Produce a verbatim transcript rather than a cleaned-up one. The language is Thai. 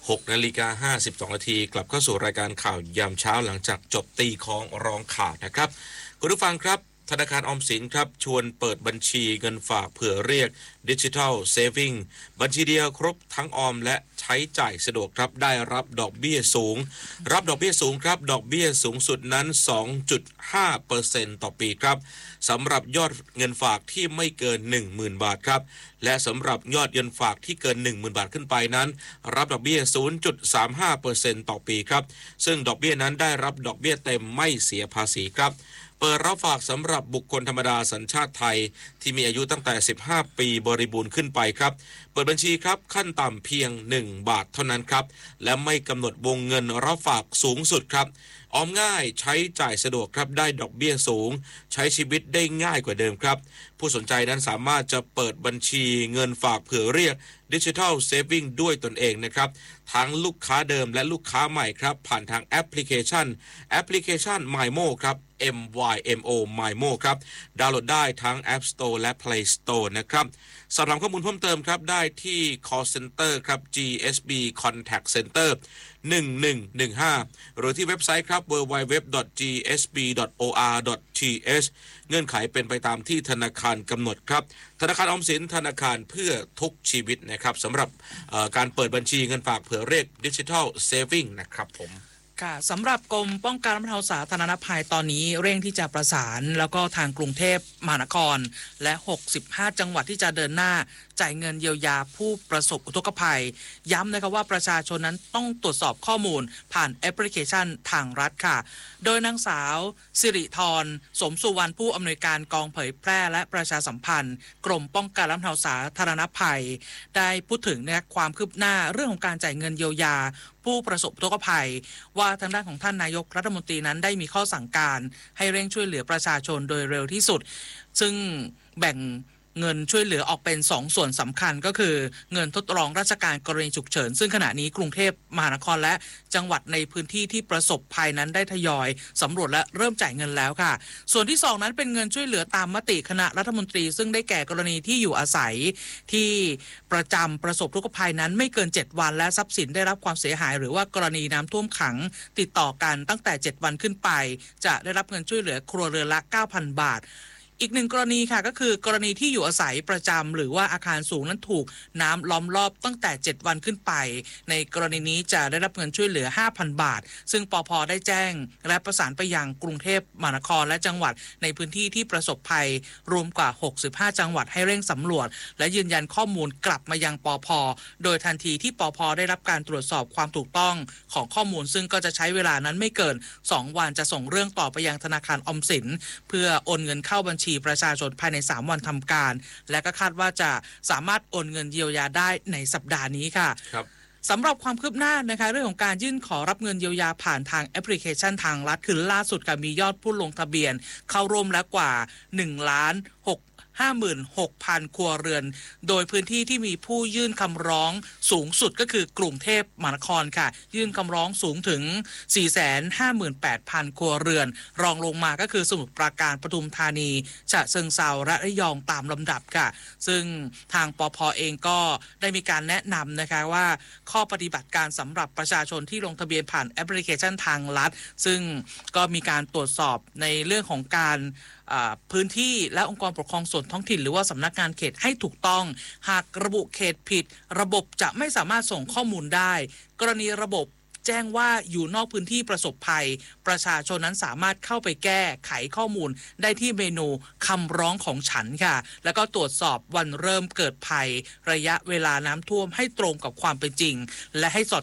หกนาฬิกาห้าสิบสองนาทีกลับเข้าสู่รายการข่าวยามเช้าหลังจากจบตีของรองข่าวนะครับคุณผู้ฟังครับธนาคารออมสินครับชวนเปิดบัญชีเงินฝากเผื่อเรียกดิจิทัลเซฟวิ่งบัญชีเดียวครบทั้งออมและใช้จ่ายสะดวกครับได้รับดอกเบี้ยสูงรับดอกเบี้ยสูงครับดอกเบี้ยสูงสุดนั้น สองจุดห้าเปอร์เซ็นต์ ต่อปีครับสำหรับยอดเงินฝากที่ไม่เกิน หนึ่งหมื่น บาทครับและสำหรับยอดเงินฝากที่เกิน หนึ่งหมื่น บาทขึ้นไปนั้นรับดอกเบี้ย ศูนย์จุดสามห้าเปอร์เซ็นต์ ต่อปีครับซึ่งดอกเบี้ยนั้นได้รับดอกเบี้ยเต็มไม่เสียภาษีครับเปิดรับฝากสำหรับบุคคลธรรมดาสัญชาติไทยที่มีอายุตั้งแต่สิบห้าปีบริบูรณ์ขึ้นไปครับเปิดบัญชีครับขั้นต่ำเพียงหนึ่งบาทเท่านั้นครับและไม่กำหนดวงเงินรับฝากสูงสุดครับออมง่ายใช้จ่ายสะดวกครับได้ดอกเบี้ยสูงใช้ชีวิตได้ง่ายกว่าเดิมครับผู้สนใจนั้นสามารถจะเปิดบัญชีเงินฝากเผื่อเรียกดิจิทัลเซฟวิ่งด้วยตนเองนะครับทั้งลูกค้าเดิมและลูกค้าใหม่ครับผ่านทางแอปพลิเคชันแอปพลิเคชัน มายโม ครับ เอ็ม วาย เอ็ม โอ มายโม ครับดาวน์โหลดได้ทั้ง App Store และ Play Store นะครับสอบถามข้อมูลเพิ่มเติมครับได้ที่ call center ครับ จี เอส บี Contact Center หนึ่งหนึ่งหนึ่งห้าหรือที่เว็บไซต์ครับ ดับเบิลยู ดับเบิลยู ดับเบิลยู ดอท จี เอส บี ดอท โอ อาร์ ดอท ที เอช เงื่อนไขเป็นไปตามที่ธนาคารกำหนดครับธนาคารออมสินธนาคารเพื่อทุกชีวิตนะครับสำหรับการเปิดบัญชีเงินฝากเผื่อเรียกดิจิทัลเซฟวิ่งนะครับผมค่ะสำหรับกรมป้องกันและบรรเทาสาธารณภัยตอนนี้เร่งที่จะประสานแล้วก็ทางกรุงเทพมหานครและหกสิบห้าจังหวัดที่จะเดินหน้าจ่ายเงินเยียวยาผู้ประสบอุทกภัยย้ำนะคะว่าประชาชนนั้นต้องตรวจสอบข้อมูลผ่านแอปพลิเคชันทางรัฐค่ะโดยนางสาวสิริธรสมสุวรรณผู้อำนวยการกองเผยแพร่และประชาสัมพันธ์กรมป้องกันและบรรเทาสาธารณภัยได้พูดถึงนะความคืบหน้าเรื่องของการจ่ายเงินเยียวยาผู้ประสบอุทกภัยว่าทางด้านของท่านนายกรัฐมนตรีนั้นได้มีข้อสั่งการให้เร่งช่วยเหลือประชาชนโดยเร็วที่สุดซึ่งแบ่งเงินช่วยเหลือออกเป็นสองส่วนสำคัญก็คือเงินทดลองราชการกรณีฉุกเฉินซึ่งขณะนี้กรุงเทพมหานครและจังหวัดในพื้นที่ที่ประสบภัยนั้นได้ทยอยสำรวจและเริ่มจ่ายเงินแล้วค่ะส่วนที่สองนั้นเป็นเงินช่วยเหลือตามมติคณะรัฐมนตรีซึ่งได้แก่กรณีที่อยู่อาศัยที่ประจำประสบทุกภัยนั้นไม่เกินเจ็ดวันและทรัพย์สินได้รับความเสียหายหรือว่ากรณีน้ำท่วมขังติดต่อกันตั้งแต่เจ็ดวันขึ้นไปจะได้รับเงินช่วยเหลือครัวเรือนละ เก้าพัน บาทอีกหนึ่งกรณีค่ะก็คือกรณีที่อยู่อาศัยประจำหรือว่าอาคารสูงนั้นถูกน้ำล้อมรอบตั้งแต่เจ็ดวันขึ้นไปในกรณีนี้จะได้รับเงินช่วยเหลือ ห้าพัน บาทซึ่งปภ.ได้แจ้งและประสานไปยังกรุงเทพมหานครและจังหวัดในพื้นที่ที่ประสบภัยรวมกว่าหกสิบห้าจังหวัดให้เร่งสำรวจและยืนยันข้อมูลกลับมายังปภ.โดยทันทีที่ปภ.ได้รับการตรวจสอบความถูกต้องของข้อมูลซึ่งก็จะใช้เวลานั้นไม่เกินสองวันจะส่งเรื่องต่อไปยังธนาคารออมสินเพื่อโอนเงินเข้าบัญชีประชาชนภายในสามวันทำการและก็คาดว่าจะสามารถโอนเงินเยียวยาได้ในสัปดาห์นี้ค่ะครับสำหรับความคืบหน้านะคะเรื่องของการยื่นขอรับเงินเยียวยาผ่านทางแอปพลิเคชันทางรัฐคือล่าสุดค่ะมียอดผู้ลงทะเบียนเข้าร่วมแล้วกว่าหนึ่งล้านหก ห้าหมื่นหกพัน ครัวเรือนโดยพื้นที่ที่มีผู้ยื่นคำร้องสูงสุดก็คือกรุงเทพมหานครค่ะยื่นคำร้องสูงถึง สี่แสนห้าหมื่นแปดพัน ครัวเรือนรองลงมาก็คือสมุทรปราการปทุมธานีฉะเชิงเทราและระยองตามลำดับค่ะซึ่งทางปภ.เองก็ได้มีการแนะนำนะคะว่าข้อปฏิบัติการสำหรับประชาชนที่ลงทะเบียนผ่านแอปพลิเคชันทางรัฐซึ่งก็มีการตรวจสอบในเรื่องของการพื้นที่และองค์กรปกครองส่วนท้องถิ่นหรือว่าสำนักงานเขตให้ถูกต้องหากระบุเขตผิดระบบจะไม่สามารถส่งข้อมูลได้กรณีระบบแจ้งว่าอยู่นอกพื้นที่ประสบภัยประชาชนนั้นสามารถเข้าไปแก้ไขข้อมูลได้ที่เมนูคำร้องของฉันค่ะแล้วก็ตรวจสอบวันเริ่มเกิดภัยระยะเวลาน้ำท่วมให้ตรงกับความเป็นจริงและให้สอด